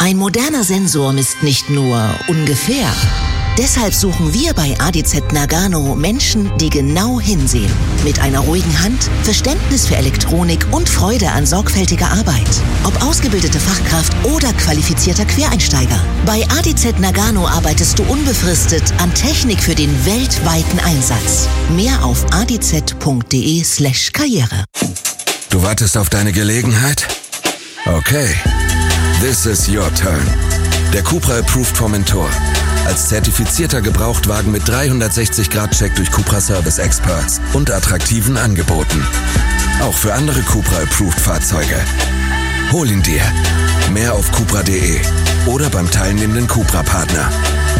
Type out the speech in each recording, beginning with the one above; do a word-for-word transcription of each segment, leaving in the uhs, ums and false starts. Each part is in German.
Ein moderner Sensor misst nicht nur ungefähr. Deshalb suchen wir bei A D Z Nagano Menschen, die genau hinsehen. Mit einer ruhigen Hand, Verständnis für Elektronik und Freude an sorgfältiger Arbeit. Ob ausgebildete Fachkraft oder qualifizierter Quereinsteiger. Bei A D Z Nagano arbeitest du unbefristet an Technik für den weltweiten Einsatz. Mehr auf adz.de slash Karriere. Du wartest auf deine Gelegenheit? Okay. This is your turn. Der Cupra Approved Formentor. Als zertifizierter Gebrauchtwagen mit dreihundertsechzig Grad Check durch Cupra Service Experts und attraktiven Angeboten. Auch für andere Cupra Approved Fahrzeuge. Hol ihn dir. Mehr auf cupra punkt de oder beim teilnehmenden Cupra-Partner.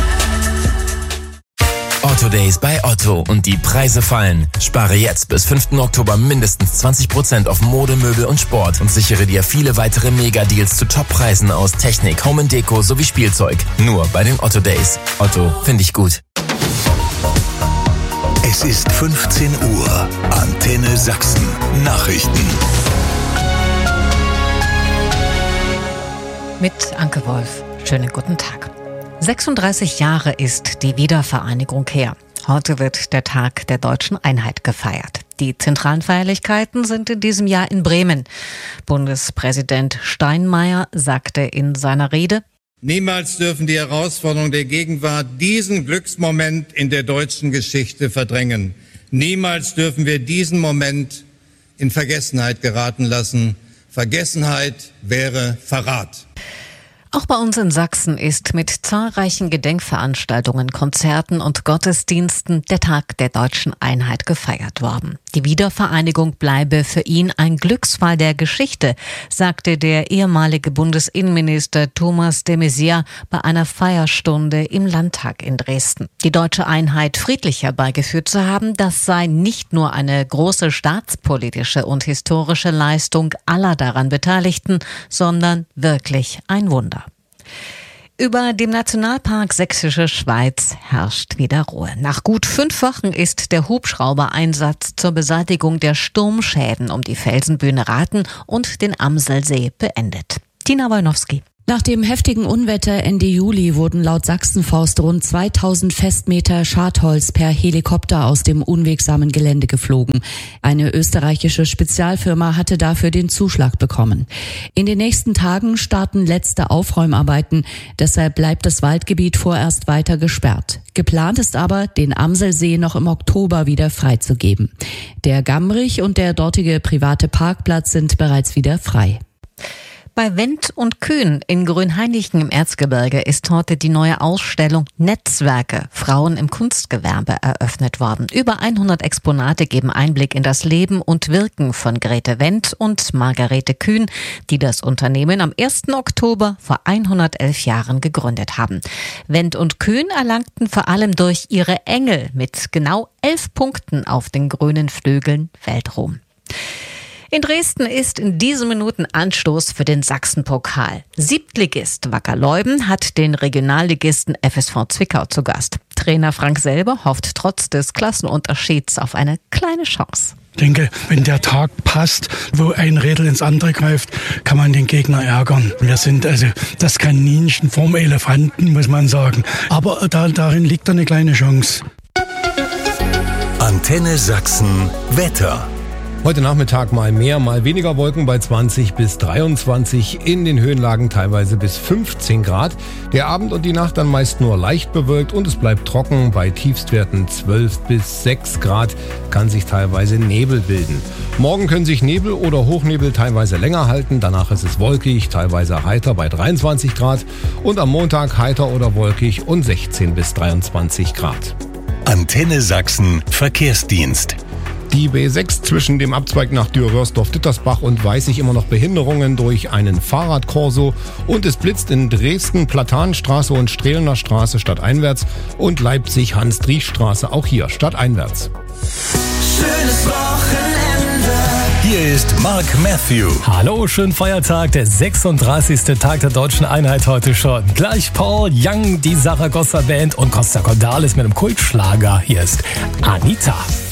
Otto Days bei Otto und die Preise fallen. Spare jetzt bis fünften Oktober mindestens zwanzig Prozent auf Mode, Möbel und Sport und sichere dir viele weitere Mega-Deals zu Top-Preisen aus Technik, Home and Deko sowie Spielzeug. Nur bei den Otto Days. Otto, finde ich gut. Es ist fünfzehn Uhr. Antenne Sachsen. Nachrichten. Mit Anke Wolf. Schönen guten Tag. sechsunddreißig Jahre ist die Wiedervereinigung her. Heute wird der Tag der deutschen Einheit gefeiert. Die zentralen Feierlichkeiten sind in diesem Jahr in Bremen. Bundespräsident Steinmeier sagte in seiner Rede: Niemals dürfen die Herausforderungen der Gegenwart diesen Glücksmoment in der deutschen Geschichte verdrängen. Niemals dürfen wir diesen Moment in Vergessenheit geraten lassen. Vergessenheit wäre Verrat. Auch bei uns in Sachsen ist mit zahlreichen Gedenkveranstaltungen, Konzerten und Gottesdiensten der Tag der deutschen Einheit gefeiert worden. Die Wiedervereinigung bleibe für ihn ein Glücksfall der Geschichte, sagte der ehemalige Bundesinnenminister Thomas de Maizière bei einer Feierstunde im Landtag in Dresden. Die deutsche Einheit friedlich herbeigeführt zu haben, das sei nicht nur eine große staatspolitische und historische Leistung aller daran Beteiligten, sondern wirklich ein Wunder. Über dem Nationalpark Sächsische Schweiz herrscht wieder Ruhe. Nach gut fünf Wochen ist der Hubschraubereinsatz zur Beseitigung der Sturmschäden um die Felsenbühne Rathen und den Amselsee beendet. Tina Wojnowski. Nach dem heftigen Unwetter Ende Juli wurden laut Sachsenforst rund zweitausend Festmeter Schadholz per Helikopter aus dem unwegsamen Gelände geflogen. Eine österreichische Spezialfirma hatte dafür den Zuschlag bekommen. In den nächsten Tagen starten letzte Aufräumarbeiten. Deshalb bleibt das Waldgebiet vorerst weiter gesperrt. Geplant ist aber, den Amselsee noch im Oktober wieder freizugeben. Der Gamrich und der dortige private Parkplatz sind bereits wieder frei. Bei Wendt und Kühn in Grünhainichen im Erzgebirge ist heute die neue Ausstellung Netzwerke Frauen im Kunstgewerbe eröffnet worden. Über hundert Exponate geben Einblick in das Leben und Wirken von Grete Wendt und Margarete Kühn, die das Unternehmen am ersten Oktober vor hundertelf Jahren gegründet haben. Wendt und Kühn erlangten vor allem durch ihre Engel mit genau elf Punkten auf den grünen Flügeln Weltruhm. In Dresden ist in diesen Minuten Anstoß für den Sachsenpokal. Siebtligist Wacker Leuben hat den Regionalligisten F S V Zwickau zu Gast. Trainer Frank Selber hofft trotz des Klassenunterschieds auf eine kleine Chance. Ich denke, wenn der Tag passt, wo ein Rädel ins andere greift, kann man den Gegner ärgern. Wir sind also das Kaninchen vorm Elefanten, muss man sagen. Aber da, darin liegt eine kleine Chance. Antenne Sachsen Wetter. Heute Nachmittag mal mehr, mal weniger Wolken bei zwanzig bis dreiundzwanzig, in den Höhenlagen teilweise bis fünfzehn Grad. Der Abend und die Nacht dann meist nur leicht bewölkt und es bleibt trocken. Bei Tiefstwerten zwölf bis sechs Grad kann sich teilweise Nebel bilden. Morgen können sich Nebel oder Hochnebel teilweise länger halten. Danach ist es wolkig, teilweise heiter bei dreiundzwanzig Grad. Und am Montag heiter oder wolkig und sechzehn bis dreiundzwanzig Grad. Antenne Sachsen Verkehrsdienst. Die B sechs zwischen dem Abzweig nach Dürr-Röhrsdorf-Dittersbach und Weißig immer noch Behinderungen durch einen Fahrradkorso und es blitzt in Dresden Platanenstraße und Strehlener Straße stadteinwärts und Leipzig-Hans-Driesch-Straße auch hier stadteinwärts. Schönes Wochenende. Hier ist Mark Matthew. Hallo, schönen Feiertag, der sechsunddreißigste Tag der deutschen Einheit heute schon. Gleich Paul Young, die Saragossa Band und Costa Cordalis mit einem Kultschlager. Hier ist Anita.